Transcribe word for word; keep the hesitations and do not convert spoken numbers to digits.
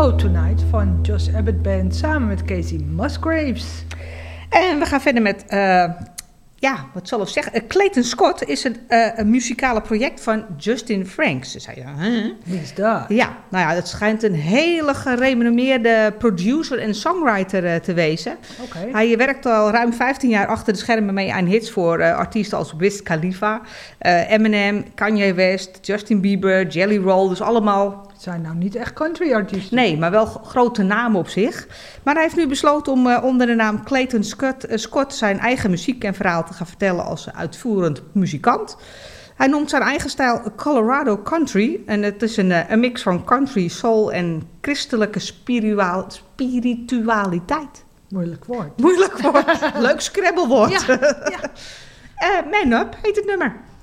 Go Tonight van Josh Abbott Band samen met Casey Musgraves. En we gaan verder met, uh, ja, wat zal ik zeggen? Uh, Clayton Scott is een, uh, een muzikale project van Justin Franks. Dus hij, huh? Wie is dat? Ja, nou ja, het schijnt een hele gerenommeerde producer en songwriter uh, te wezen. Okay. Hij werkt al ruim vijftien jaar achter de schermen mee aan hits voor uh, artiesten als Wiz Khalifa, uh, Eminem, Kanye West, Justin Bieber, Jelly Roll. Dus allemaal... Het zijn nou niet echt country artiesten. Nee, maar wel grote namen op zich. Maar hij heeft nu besloten om uh, onder de naam Clayton Scott, uh, Scott zijn eigen muziek en verhaal te gaan vertellen als uitvoerend muzikant. Hij noemt zijn eigen stijl Colorado Country. En het is een, uh, een mix van country, soul en christelijke spiritual, spiritualiteit. Moeilijk woord. Moeilijk woord. Leuk scrabblewoord. Ja, ja. uh, Man Up heet het nummer.